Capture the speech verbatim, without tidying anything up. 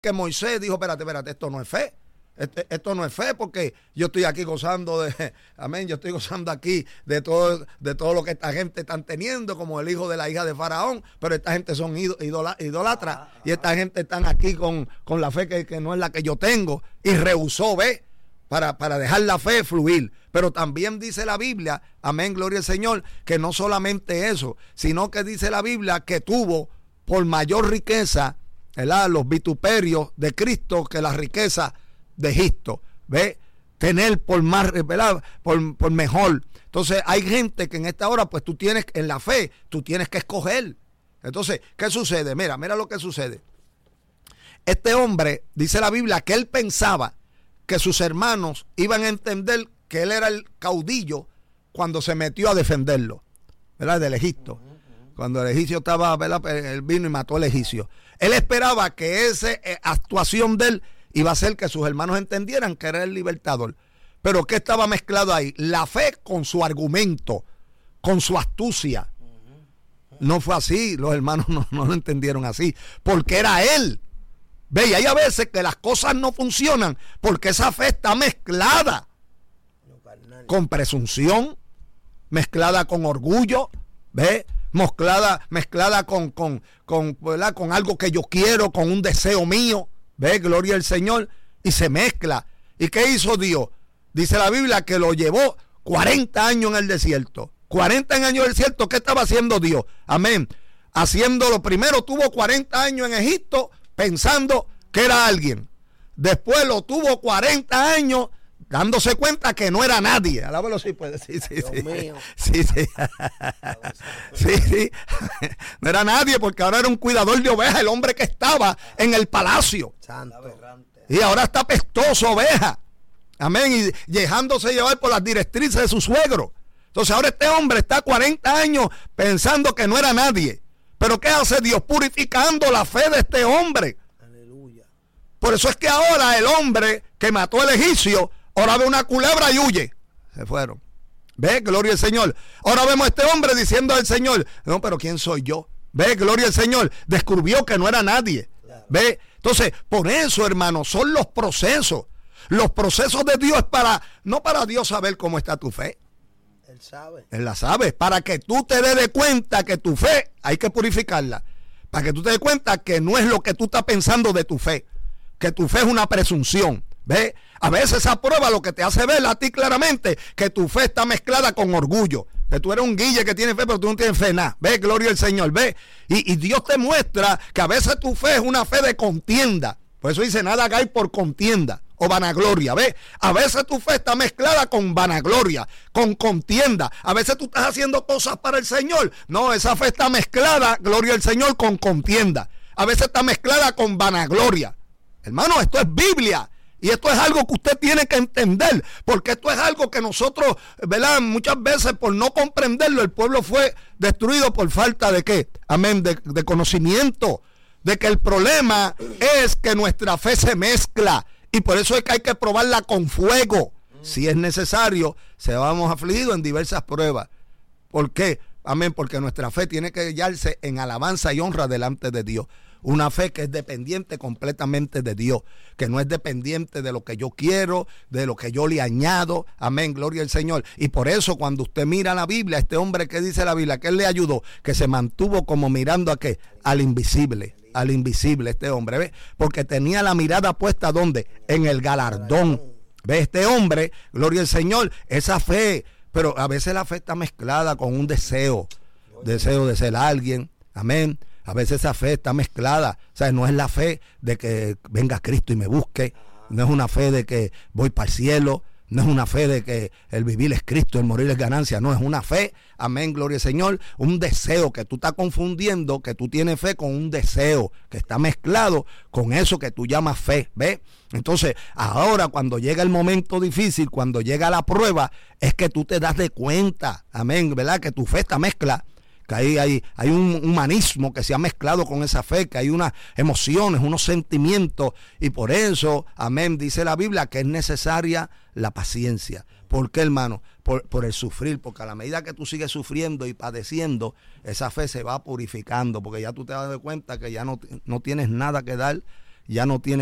que Moisés dijo, espérate, espérate, esto no es fe. Esto, esto no es fe porque yo estoy aquí gozando de, amén, yo estoy gozando aquí de todo, de todo lo que esta gente están teniendo, como el hijo de la hija de Faraón, pero esta gente son idola, idolatras ah, ah, y esta gente están aquí con, con la fe que, que no es la que yo tengo, y rehusó, ve, para, para dejar la fe fluir. Pero también dice la Biblia, amén, gloria al Señor, que no solamente eso, sino que dice la Biblia que tuvo por mayor riqueza, ¿verdad?, los vituperios de Cristo que la riqueza de Egipto, ¿ve? Tener por más, ¿verdad?, por, por mejor. Entonces hay gente que en esta hora, pues tú tienes, en la fe, tú tienes que escoger. Entonces, ¿qué sucede? Mira, mira lo que sucede. Este hombre, dice la Biblia, que él pensaba que sus hermanos iban a entender que él era el caudillo cuando se metió a defenderlo, ¿verdad?, del Egipto. Cuando el egipcio estaba, ¿verdad?, él vino y mató al egipcio. Él esperaba que esa eh, actuación de él iba a hacer que sus hermanos entendieran que era el libertador. Pero ¿qué estaba mezclado ahí? La fe con su argumento, con su astucia. No fue así, los hermanos no, no lo entendieron así, porque era él. Ve, y hay a veces que las cosas no funcionan porque esa fe está mezclada con presunción, mezclada con orgullo, ve, mezclada, mezclada con, con, con, ¿verdad?, con algo que yo quiero, con un deseo mío. Ve, gloria al Señor, y se mezcla. ¿Y qué hizo Dios? Dice la Biblia que lo llevó cuarenta años en el desierto. cuarenta años en el desierto, ¿qué estaba haciendo Dios? Amén. Haciéndolo primero, tuvo cuarenta años en Egipto pensando que era alguien. Después lo tuvo cuarenta años dándose cuenta que no era nadie. Alábalo si puede. Sí, sí, Dios sí. mío. Sí, sí. Sí, sí. No era nadie porque ahora era un cuidador de ovejas, el hombre que estaba en el palacio. Santo. Y ahora está pestoso oveja. Amén. Y dejándose llevar por las directrices de su suegro. Entonces ahora este hombre está cuarenta años pensando que no era nadie. Pero ¿qué hace Dios? Purificando la fe de este hombre. Aleluya. Por eso es que ahora el hombre que mató al egipcio, ahora ve una culebra y huye. Se fueron. Ve, gloria al Señor. Ahora vemos a este hombre diciendo al Señor, no, pero ¿quién soy yo? Ve, gloria al Señor. Descubrió que no era nadie. Claro. Ve, entonces, por eso, hermano, son los procesos. Los procesos de Dios es para, no para Dios saber cómo está tu fe. Él sabe. Él la sabe. Para que tú te des de cuenta que tu fe hay que purificarla. Para que tú te des cuenta que no es lo que tú estás pensando de tu fe. Que tu fe es una presunción. ¿Ve? A veces esa prueba lo que te hace ver a ti claramente que tu fe está mezclada con orgullo. Que tú eres un guille que tiene fe, pero tú no tienes fe nada. Ve, gloria al Señor. Ve. Y, y Dios te muestra que a veces tu fe es una fe de contienda. Por eso dice, nada hagáis por contienda o vanagloria. Ve. A veces tu fe está mezclada con vanagloria, con contienda. A veces tú estás haciendo cosas para el Señor. No, esa fe está mezclada, gloria al Señor, con contienda. A veces está mezclada con vanagloria. Hermano, esto es Biblia. Y esto es algo que usted tiene que entender, porque esto es algo que nosotros, ¿verdad?, muchas veces por no comprenderlo, el pueblo fue destruido por falta de ¿qué? Amén, de, de conocimiento, de que el problema es que nuestra fe se mezcla, y por eso es que hay que probarla con fuego. Si es necesario, se vamos afligidos en diversas pruebas. ¿Por qué? Amén, porque nuestra fe tiene que hallarse en alabanza y honra delante de Dios. Una fe que es dependiente completamente de Dios, que no es dependiente de lo que yo quiero, de lo que yo le añado. Amén, gloria al Señor. Y por eso cuando usted mira la Biblia, este hombre que dice la Biblia, que él le ayudó, que se mantuvo como mirando a qué, al invisible, al invisible este hombre, ¿ve? Porque tenía la mirada puesta ¿dónde? En el galardón. ¿Ve? Este hombre, gloria al Señor, esa fe, pero a veces la fe está mezclada con un deseo, deseo de ser alguien. Amén. A veces esa fe está mezclada. O sea, no es la fe de que venga Cristo y me busque. No es una fe de que voy para el cielo. No es una fe de que el vivir es Cristo, el morir es ganancia. No, es una fe, amén, gloria al Señor, un deseo que tú estás confundiendo, que tú tienes fe con un deseo que está mezclado con eso que tú llamas fe, ¿ves? Entonces, ahora cuando llega el momento difícil, cuando llega la prueba, es que tú te das de cuenta, amén, ¿verdad? Que tu fe está mezclada. Que hay, hay, hay un humanismo que se ha mezclado con esa fe, que hay unas emociones, unos sentimientos, y por eso, amén, dice la Biblia que es necesaria la paciencia. ¿Por qué, hermano? Por, por el sufrir, porque a la medida que tú sigues sufriendo y padeciendo, esa fe se va purificando, porque ya tú te das de cuenta que ya no, no tienes nada que dar, ya no tiene